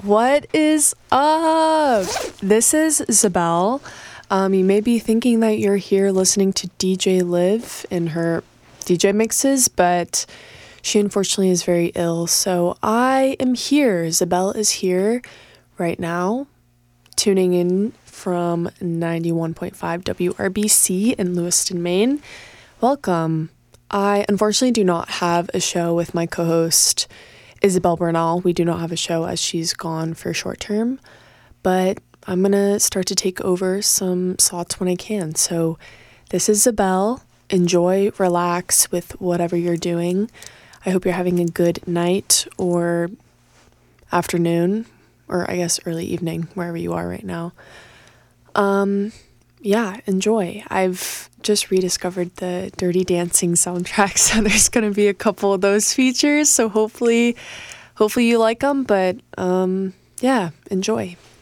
What is up? This is Isabel. You may be thinking that you're here listening to DJ Liv in her DJ mixes, but she unfortunately is very ill. So I am here. Isabel is here right now, tuning in from 91.5 WRBC in Lewiston, Maine. Welcome. I unfortunately do not have a show with my co-host Isabel Bernal. We do not have a show as she's gone for short term, but I'm going to start to take over some slots when I can. So this is Isabel. Enjoy, relax with whatever you're doing. I hope you're having a good night or afternoon, or I guess early evening, wherever you are right now. Yeah, enjoy. I've just rediscovered the Dirty Dancing soundtrack, so there's going to be a couple of those features, so hopefully you like them, but yeah, enjoy.